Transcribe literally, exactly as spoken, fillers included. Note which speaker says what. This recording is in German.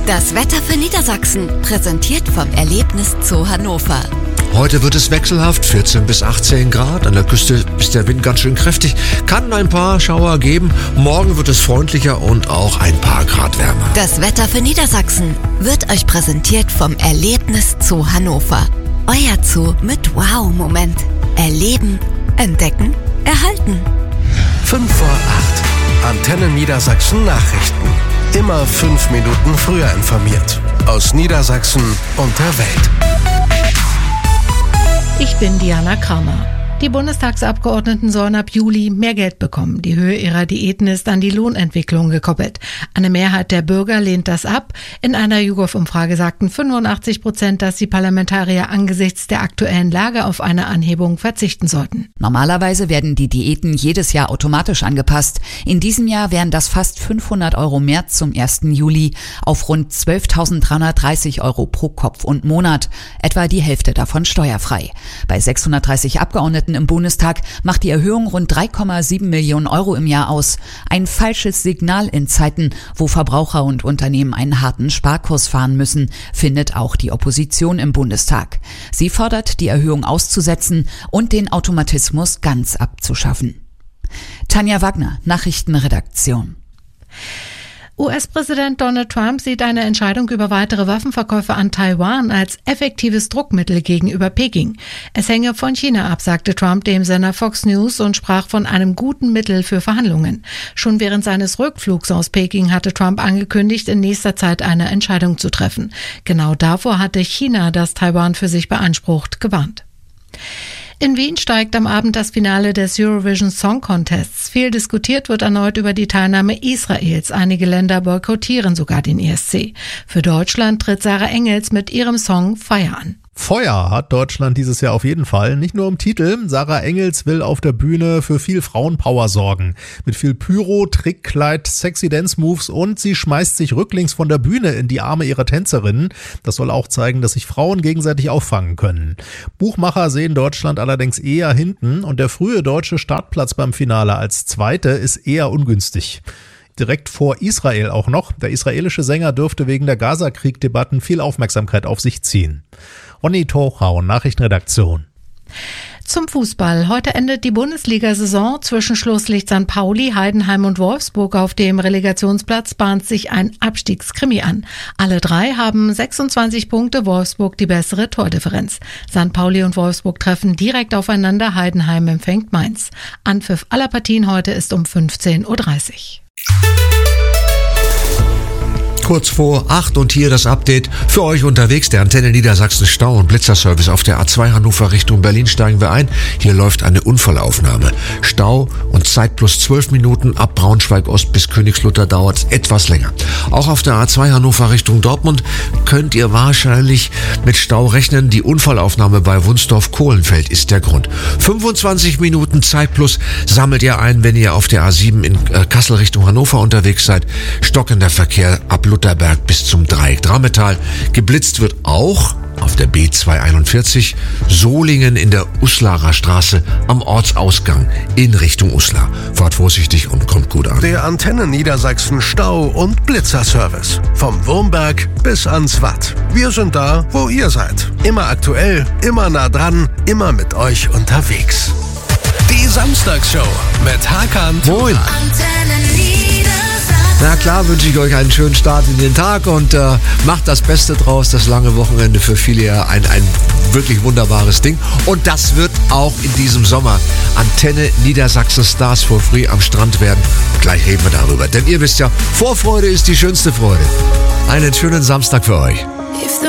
Speaker 1: Das Wetter für Niedersachsen, präsentiert vom Erlebnis Zoo Hannover.
Speaker 2: Heute wird es wechselhaft, vierzehn bis achtzehn Grad. An der Küste ist der Wind ganz schön kräftig. Kann ein paar Schauer geben. Morgen wird es freundlicher und auch ein paar Grad wärmer.
Speaker 1: Das Wetter für Niedersachsen wird euch präsentiert vom Erlebnis Zoo Hannover. Euer Zoo mit Wow-Moment. Erleben, entdecken, erhalten.
Speaker 3: fünf vor acht. Antenne Niedersachsen Nachrichten. Immer fünf Minuten früher informiert. Aus Niedersachsen und der Welt.
Speaker 4: Ich bin Diana Kramer. Die Bundestagsabgeordneten sollen ab Juli mehr Geld bekommen. Die Höhe ihrer Diäten ist an die Lohnentwicklung gekoppelt. Eine Mehrheit der Bürger lehnt das ab. In einer YouGov-Umfrage sagten fünfundachtzig Prozent, dass die Parlamentarier angesichts der aktuellen Lage auf eine Anhebung verzichten sollten.
Speaker 5: Normalerweise werden die Diäten jedes Jahr automatisch angepasst. In diesem Jahr wären das fast fünfhundert Euro mehr zum ersten Juli auf rund zwölftausenddreihundertdreißig Euro pro Kopf und Monat. Etwa die Hälfte davon steuerfrei. Bei sechshundertdreißig Abgeordneten im Bundestag macht die Erhöhung rund drei Komma sieben Millionen Euro im Jahr aus. Ein falsches Signal in Zeiten, wo Verbraucher und Unternehmen einen harten Sparkurs fahren müssen, findet auch die Opposition im Bundestag. Sie fordert, die Erhöhung auszusetzen und den Automatismus ganz abzuschaffen. Tanja Wagner, Nachrichtenredaktion.
Speaker 4: U S-Präsident Donald Trump sieht eine Entscheidung über weitere Waffenverkäufe an Taiwan als effektives Druckmittel gegenüber Peking. Es hänge von China ab, sagte Trump dem Sender Fox News und sprach von einem guten Mittel für Verhandlungen. Schon während seines Rückflugs aus Peking hatte Trump angekündigt, in nächster Zeit eine Entscheidung zu treffen. Genau davor hatte China, das Taiwan für sich beansprucht, gewarnt. In Wien steigt am Abend das Finale des Eurovision Song Contests. Viel diskutiert wird erneut über die Teilnahme Israels. Einige Länder boykottieren sogar den E S C. Für Deutschland tritt Sarah Engels mit ihrem Song Fire an.
Speaker 6: Feuer hat Deutschland dieses Jahr auf jeden Fall. Nicht nur im Titel. Sarah Engels will auf der Bühne für viel Frauenpower sorgen. Mit viel Pyro, Trickkleid, sexy Dance-Moves und sie schmeißt sich rücklings von der Bühne in die Arme ihrer Tänzerinnen. Das soll auch zeigen, dass sich Frauen gegenseitig auffangen können. Buchmacher sehen Deutschland allerdings eher hinten und der frühe deutsche Startplatz beim Finale als Zweite ist eher ungünstig. Direkt vor Israel auch noch. Der israelische Sänger dürfte wegen der Gaza-Krieg-Debatten viel Aufmerksamkeit auf sich ziehen. Ronny Tochau, Nachrichtenredaktion.
Speaker 4: Zum Fußball. Heute endet die Bundesliga-Saison. Zwischen Schlusslicht Sankt Pauli, Heidenheim und Wolfsburg auf dem Relegationsplatz bahnt sich ein Abstiegskrimi an. Alle drei haben sechsundzwanzig Punkte, Wolfsburg die bessere Tordifferenz. Sankt Pauli und Wolfsburg treffen direkt aufeinander, Heidenheim empfängt Mainz. Anpfiff aller Partien heute ist um fünfzehn Uhr dreißig.
Speaker 2: Kurz vor acht und hier das Update für euch unterwegs. Der Antenne Niedersachsen Stau- und Blitzerservice auf der A zwei Hannover Richtung Berlin steigen wir ein. Hier läuft eine Unfallaufnahme. Stau und Zeit plus zwölf Minuten. Ab Braunschweig Ost bis Königslutter dauert es etwas länger. Auch auf der A zwei Hannover Richtung Dortmund könnt ihr wahrscheinlich mit Stau rechnen. Die Unfallaufnahme bei Wunsdorf-Kohlenfeld ist der Grund. fünfundzwanzig Minuten Zeit plus sammelt ihr ein, wenn ihr auf der A sieben in Kassel Richtung Hannover unterwegs seid. Stockender Verkehr ab Lutherberg bis zum Dreieck Drametal. Geblitzt wird auch auf der B zweihunderteinundvierzig Solingen in der Uslarer Straße am Ortsausgang in Richtung Uslar. Fahrt vorsichtig und kommt gut an.
Speaker 3: Der Antenne Niedersachsen Stau- und Blitzerservice. Vom Wurmberg bis ans Watt. Wir sind da, wo ihr seid. Immer aktuell, immer nah dran, immer mit euch unterwegs. Die Samstagsshow mit Hakan.
Speaker 2: Moin. Na klar, wünsche ich euch einen schönen Start in den Tag und äh, macht das Beste draus. Das lange Wochenende für viele ja ein, ein wirklich wunderbares Ding. Und das wird auch in diesem Sommer Antenne Niedersachsen Stars for Free am Strand werden. Und gleich reden wir darüber. Denn ihr wisst ja, Vorfreude ist die schönste Freude. Einen schönen Samstag für euch.